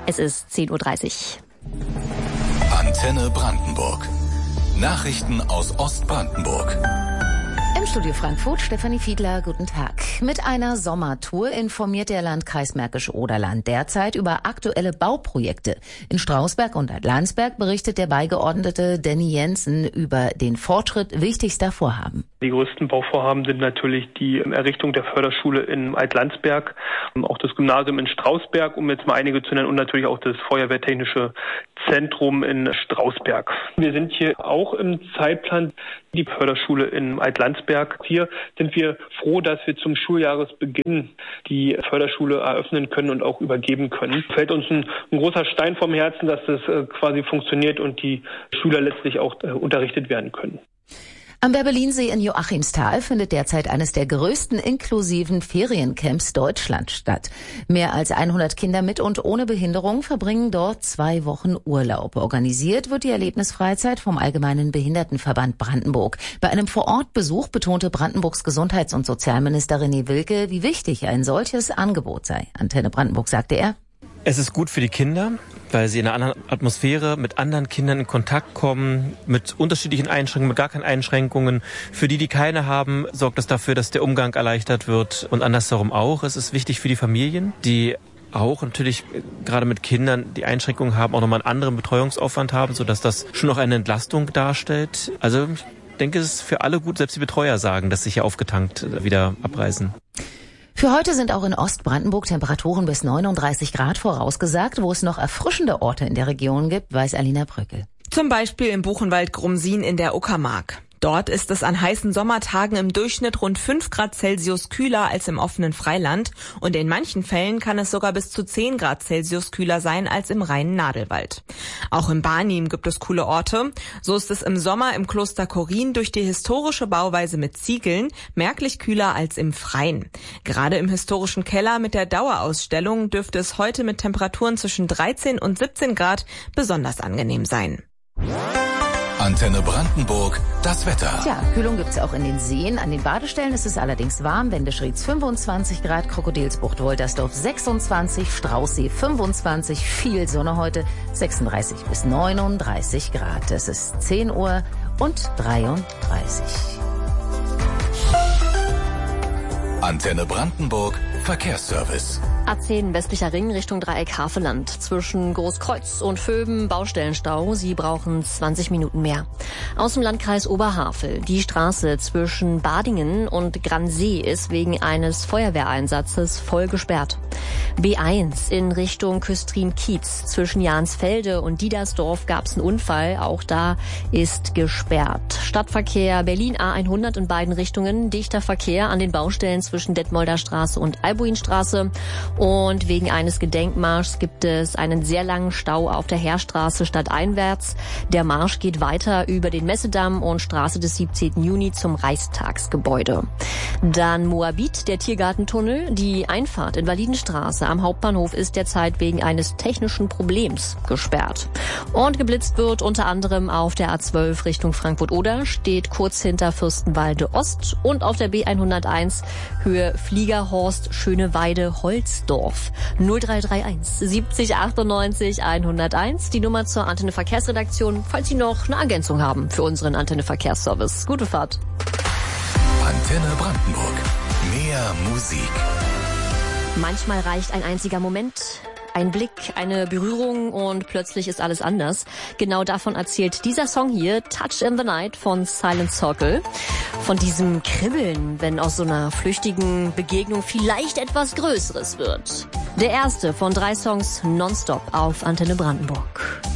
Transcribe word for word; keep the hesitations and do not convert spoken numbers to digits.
Es ist zehn Uhr dreißig. Antenne Brandenburg. Nachrichten aus Ostbrandenburg. Im Studio Frankfurt, Stefanie Fiedler, guten Tag. Mit einer Sommertour informiert der Landkreis Märkisch-Oderland derzeit über aktuelle Bauprojekte. In Strausberg und Landsberg berichtet der Beigeordnete Danny Jensen über den Fortschritt wichtigster Vorhaben. Die größten Bauvorhaben sind natürlich die Errichtung der Förderschule in Altlandsberg, auch das Gymnasium in Strausberg, um jetzt mal einige zu nennen, und natürlich auch das Feuerwehrtechnische Zentrum in Strausberg. Wir sind hier auch im Zeitplan die Förderschule in Altlandsberg. Hier sind wir froh, dass wir zum Schuljahresbeginn die Förderschule eröffnen können und auch übergeben können. Fällt uns ein, ein großer Stein vom Herzen, dass das äh, quasi funktioniert und die Schüler letztlich auch äh, unterrichtet werden können. Am Werbelinsee in Joachimsthal findet derzeit eines der größten inklusiven Feriencamps Deutschlands statt. Mehr als hundert Kinder mit und ohne Behinderung verbringen dort zwei Wochen Urlaub. Organisiert wird die Erlebnisfreizeit vom Allgemeinen Behindertenverband Brandenburg. Bei einem Vorortbesuch betonte Brandenburgs Gesundheits- und Sozialminister René Wilke, wie wichtig ein solches Angebot sei. Antenne Brandenburg sagte er: Es ist gut für die Kinder, weil sie in einer anderen Atmosphäre mit anderen Kindern in Kontakt kommen, mit unterschiedlichen Einschränkungen, mit gar keinen Einschränkungen. Für die, die keine haben, sorgt es dafür, dass der Umgang erleichtert wird und andersherum auch. Es ist wichtig für die Familien, die auch natürlich gerade mit Kindern die Einschränkungen haben, auch nochmal einen anderen Betreuungsaufwand haben, sodass das schon noch eine Entlastung darstellt. Also ich denke, es ist für alle gut, selbst die Betreuer sagen, dass sie hier aufgetankt wieder abreisen. Für heute sind auch in Ostbrandenburg Temperaturen bis neununddreißig Grad vorausgesagt. Wo es noch erfrischende Orte in der Region gibt, weiß Alina Brückel. Zum Beispiel im Buchenwald-Grumsin in der Uckermark. Dort ist es an heißen Sommertagen im Durchschnitt rund fünf Grad Celsius kühler als im offenen Freiland. Und in manchen Fällen kann es sogar bis zu zehn Grad Celsius kühler sein als im reinen Nadelwald. Auch im Barnim gibt es coole Orte. So ist es im Sommer im Kloster Korin durch die historische Bauweise mit Ziegeln merklich kühler als im Freien. Gerade im historischen Keller mit der Dauerausstellung dürfte es heute mit Temperaturen zwischen dreizehn und siebzehn Grad besonders angenehm sein. Antenne Brandenburg, das Wetter. Tja, Kühlung gibt's auch in den Seen. An den Badestellen ist es allerdings warm. Wendeschrieds fünfundzwanzig Grad, Krokodilsbucht, Woltersdorf sechsundzwanzig, Straußsee fünfundzwanzig, viel Sonne heute, sechsunddreißig bis neununddreißig Grad. Es ist zehn Uhr und dreiunddreißig. Antenne Brandenburg, Verkehrsservice. A zehn westlicher Ring Richtung Dreieck Havelland. Zwischen Großkreuz und Vöben Baustellenstau. Sie brauchen zwanzig Minuten mehr. Aus dem Landkreis Oberhavel. Die Straße zwischen Badingen und Gransee ist wegen eines Feuerwehreinsatzes voll gesperrt. B eins in Richtung Küstrin-Kiez. Zwischen Jahnsfelde und Diedersdorf gab es einen Unfall. Auch da ist gesperrt. Stadtverkehr Berlin A hundert in beiden Richtungen. Dichter Verkehr an den Baustellen zwischen Detmolder Straße und Albuinstraße. Und wegen eines Gedenkmarschs gibt es einen sehr langen Stau auf der Heerstraße stadteinwärts. Der Marsch geht weiter über den Messedamm und Straße des siebzehnten Juni zum Reichstagsgebäude. Dann Moabit, der Tiergartentunnel. Die Einfahrt in Validenstraße am Hauptbahnhof ist derzeit wegen eines technischen Problems gesperrt. Und geblitzt wird unter anderem auf der A zwölf Richtung Frankfurt-Oder, steht kurz hinter Fürstenwalde Ost, und auf der B hunderteins Höhe Fliegerhorst Schöneweide Holzdorf. null drei drei eins siebzig achtundneunzig hunderteins, die Nummer zur Antenne Verkehrsredaktion, falls Sie noch eine Ergänzung haben für unseren Antenne Verkehrsservice. Gute Fahrt. Antenne Brandenburg. Mehr Musik. Manchmal reicht ein einziger Moment, ein Blick, eine Berührung und plötzlich ist alles anders. Genau davon erzählt dieser Song hier, Touch in the Night von Silent Circle. Von diesem Kribbeln, wenn aus so einer flüchtigen Begegnung vielleicht etwas Größeres wird. Der erste von drei Songs nonstop auf Antenne Brandenburg.